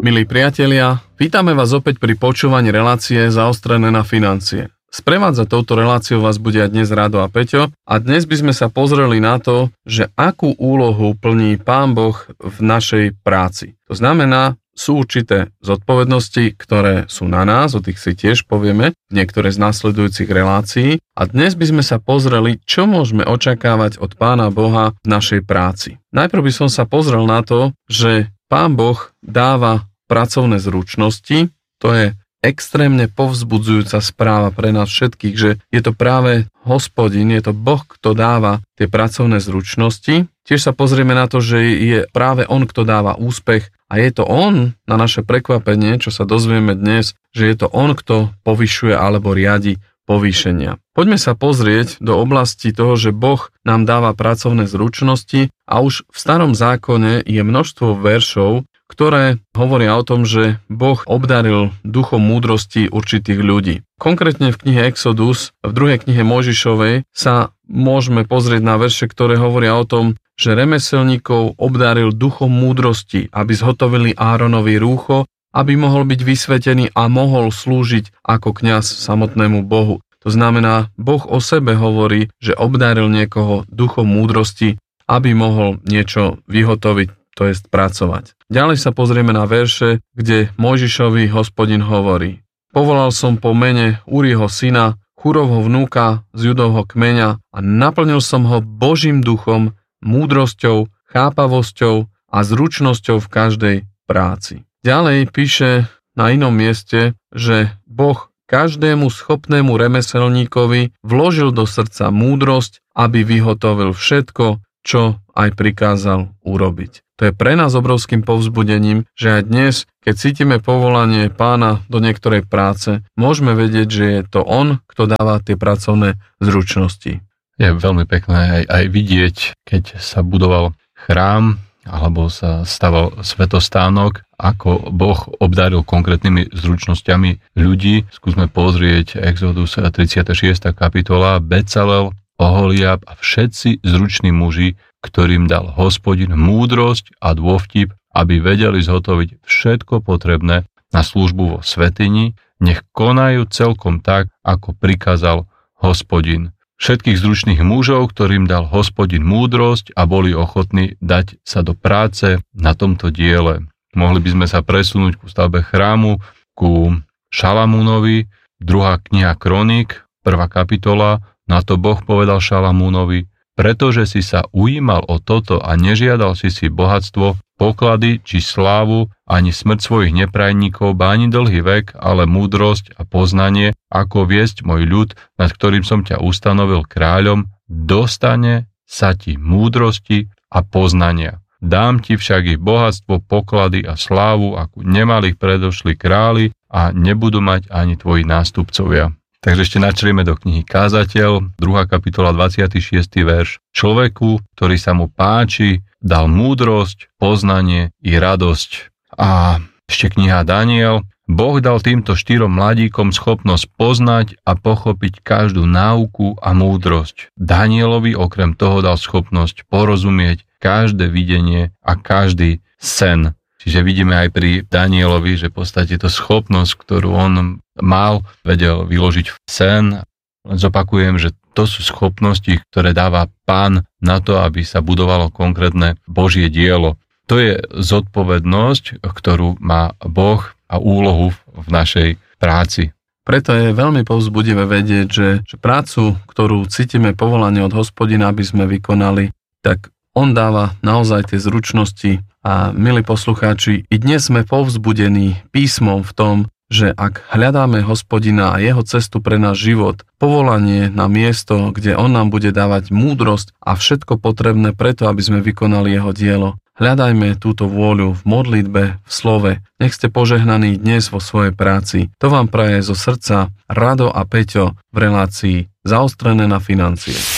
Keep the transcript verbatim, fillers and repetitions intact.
Milí priatelia, vítame vás opäť pri počúvaní relácie Zaostrené na financie. Sprevádzať touto reláciou vás bude aj dnes Rado a Peťo a dnes by sme sa pozreli na to, že akú úlohu plní Pán Boh v našej práci. To znamená, sú určité zodpovednosti, ktoré sú na nás, o tých si tiež povieme v niektoré z nasledujúcich relácií a dnes by sme sa pozreli, čo môžeme očakávať od Pána Boha v našej práci. Najprv by som sa pozrel na to, že Pán Boh dáva pracovné zručnosti, to je extrémne povzbudzujúca správa pre nás všetkých, že je to práve Hospodin, je to Boh, kto dáva tie pracovné zručnosti. Tiež sa pozrieme na to, že je práve On, kto dáva úspech a je to On, na naše prekvapenie, čo sa dozvieme dnes, že je to On, kto povyšuje alebo riadi povýšenia. Poďme sa pozrieť do oblasti toho, že Boh nám dáva pracovné zručnosti a už v Starom zákone je množstvo veršov, ktoré hovoria o tom, že Boh obdaril duchom múdrosti určitých ľudí. Konkrétne v knihe Exodus, v druhej knihe Mojžišovej, sa môžeme pozrieť na verše, ktoré hovoria o tom, že remeselníkov obdaril duchom múdrosti, aby zhotovili Áronovi rúcho, aby mohol byť vysvetený a mohol slúžiť ako kňaz samotnému Bohu. To znamená, Boh o sebe hovorí, že obdaril niekoho duchom múdrosti, aby mohol niečo vyhotoviť, to jest pracovať. Ďalej sa pozrieme na verše, kde Mojžišovi Hospodin hovorí: Povolal som po mene Úriho syna, Chúrovho vnúka z Judovho kmeňa a naplnil som ho Božím duchom, múdrosťou, chápavosťou a zručnosťou v každej práci. Ďalej píše na inom mieste, že Boh každému schopnému remeselníkovi vložil do srdca múdrosť, aby vyhotovil všetko, čo aj prikázal urobiť. To je pre nás obrovským povzbudením, že aj dnes, keď cítime povolanie Pána do niektorej práce, môžeme vedieť, že je to On, kto dáva tie pracovné zručnosti. Je veľmi pekné aj, aj vidieť, keď sa budoval chrám alebo sa staval svätostánok, ako Boh obdaril konkrétnymi zručnosťami ľudí. Skúsme pozrieť Exodus tridsiata šiesta kapitola, Becalel, Oholiab a všetci zruční muži, ktorým dal Hospodin múdrosť a dôvtip, aby vedeli zhotoviť všetko potrebné na službu vo svätyni, nech konajú celkom tak, ako prikázal Hospodin. Všetkých zručných mužov, ktorým dal Hospodin múdrosť a boli ochotní dať sa do práce na tomto diele. Mohli by sme sa presunúť ku stavbe chrámu, ku Šalamúnovi, druhá kniha Kroník, prvá kapitola. Na to Boh povedal Šalamúnovi: pretože si sa ujímal o toto a nežiadal si si bohatstvo, poklady či slávu, ani smrť svojich neprajníkov, ba ani dlhý vek, ale múdrosť a poznanie, ako viesť môj ľud, nad ktorým som ťa ustanovil kráľom, dostane sa ti múdrosti a poznania. Dám ti však ich bohatstvo, poklady a slávu, ako nemali predošli králi a nebudú mať ani tvoji nástupcovia. Takže ešte načrieme do knihy Kázateľ, druhá kapitola, dvadsiaty šiesty verš. Človeku, ktorý sa mu páči, dal múdrosť, poznanie i radosť. A ešte kniha Daniel. Boh dal týmto štyrom mladíkom schopnosť poznať a pochopiť každú náuku a múdrosť. Danielovi okrem toho dal schopnosť porozumieť každé videnie a každý sen. Čiže vidíme aj pri Danielovi, že v podstate to schopnosť, ktorú on mal, vedel vyložiť v sen. Zopakujem, že to sú schopnosti, ktoré dáva Pán na to, aby sa budovalo konkrétne Božie dielo. To je zodpovednosť, ktorú má Boh a úlohu v našej práci. Preto je veľmi povzbudivé vedieť, že, že prácu, ktorú cítime povolanie od Hospodina, aby sme vykonali, tak On dáva naozaj tie zručnosti. A milí poslucháči, i dnes sme povzbudení písmom v tom, že ak hľadáme Hospodina a jeho cestu pre náš život, povolanie na miesto, kde on nám bude dávať múdrosť a všetko potrebné preto, aby sme vykonali jeho dielo, hľadajme túto vôľu v modlitbe, v slove. Nech ste požehnaní dnes vo svojej práci. To vám praje zo srdca Rado a Peťo v relácii Zaostrené na financie.